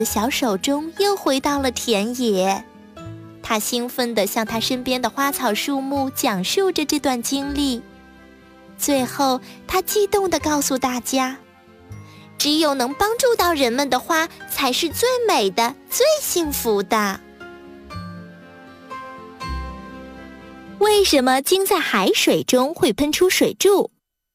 小手中又回到了田野。他兴奋地向他身边的花草树木讲述着这段经历。最后，他激动地告诉大家，只有能帮助到人们的花才是最美的、最幸福的。为什么鲸在海水中会喷出水柱？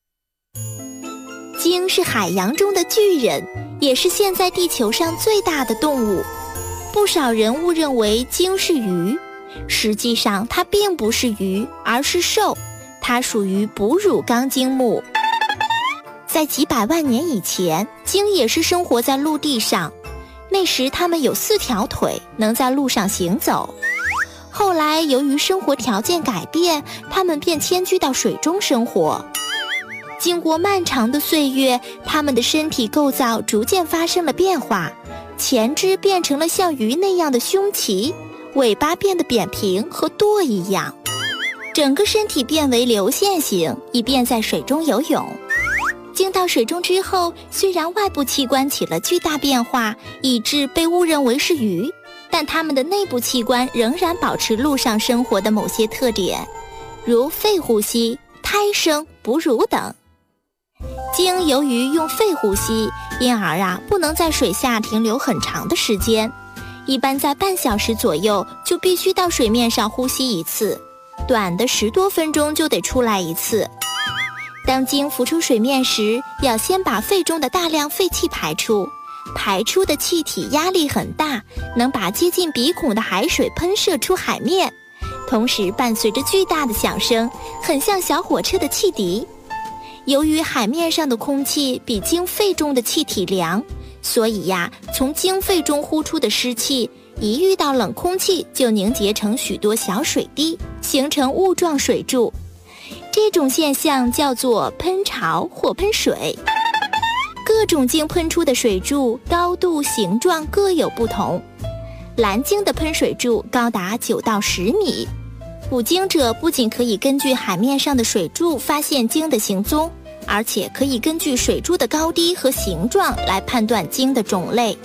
鲸是海洋中的巨人，也是现在地球上最大的动物。不少人误认为鲸是鱼，实际上它并不是鱼，而是兽，它属于哺乳纲鲸目。在几百万年以前，鲸也是生活在陆地上，那时它们有4条腿，能在路上行走。后来由于生活条件改变，它们便迁居到水中生活。经过漫长的岁月，它们的身体构造逐渐发生了变化，前肢变成了像鱼那样的胸鳍，尾巴变得扁平和舵一样，整个身体变为流线型，以便在水中游泳。进到水中之后，虽然外部器官起了巨大变化，以致被误认为是鱼，但它们的内部器官仍然保持陆上生活的某些特点，如肺呼吸、胎生、哺乳等。鲸由于用肺呼吸，因而不能在水下停留很长的时间，一般在半小时左右就必须到水面上呼吸一次，短的10多分钟就得出来一次。当鲸浮出水面时，要先把肺中的大量废气排出，排出的气体压力很大，能把接近鼻孔的海水喷射出海面，同时伴随着巨大的响声，很像小火车的汽笛。由于海面上的空气比鲸肺中的气体凉，所以从鲸肺中呼出的湿气一遇到冷空气就凝结成许多小水滴，形成雾状水柱。这种现象叫做喷潮或喷水。各种鲸喷出的水柱高度、形状各有不同。蓝鲸的喷水柱高达9到10米。捕鲸者不仅可以根据海面上的水柱发现鲸的行踪，而且可以根据水柱的高低和形状来判断鲸的种类。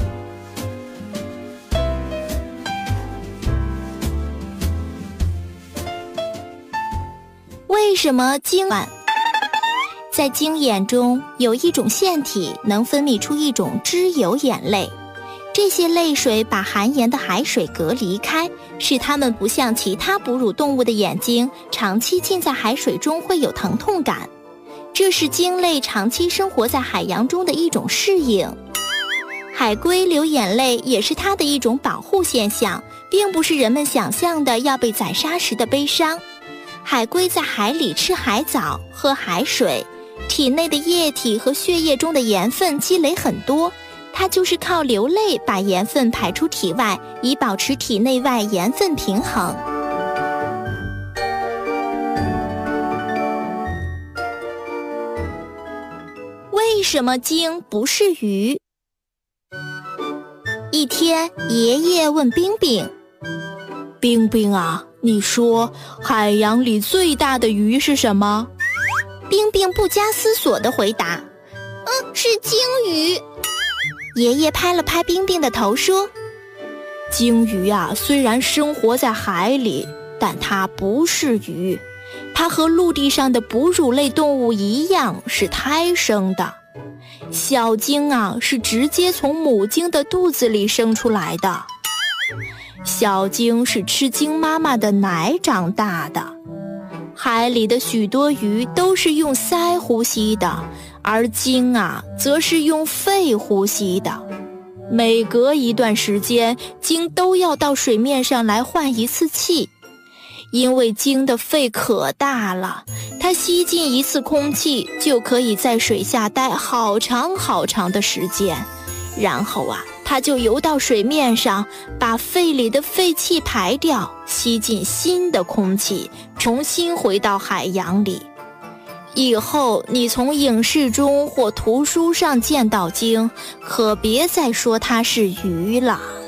为什么鲸在鲸眼中有一种腺体能分泌出一种脂油眼泪？这些泪水把含盐的海水隔离开，使它们不像其他哺乳动物的眼睛长期浸在海水中会有疼痛感。这是鲸类长期生活在海洋中的一种适应。海龟流眼泪也是它的一种保护现象，并不是人们想象的要被宰杀时的悲伤。海龟在海里吃海藻、喝海水，体内的液体和血液中的盐分积累很多，它就是靠流泪把盐分排出体外，以保持体内外盐分平衡。为什么鲸不是鱼？一天，爷爷问冰冰：“ 冰冰啊，你说海洋里最大的鱼是什么？” 冰冰不加思索地回答：“是鲸鱼。”爷爷拍了拍冰冰的头说：“ 鲸鱼虽然生活在海里，但它不是鱼，它和陆地上的哺乳类动物一样是胎生的。小鲸是直接从母鲸的肚子里生出来的。小鲸是吃鲸妈妈的奶长大的。海里的许多鱼都是用鳃呼吸的，而鲸则是用肺呼吸的。每隔一段时间，鲸都要到水面上来换一次气。因为鲸的肺可大了，它吸进一次空气就可以在水下待好长好长的时间，然后它就游到水面上，把肺里的废气排掉，吸进新的空气，重新回到海洋里。以后你从影视中或图书上见到鲸，可别再说它是鱼了。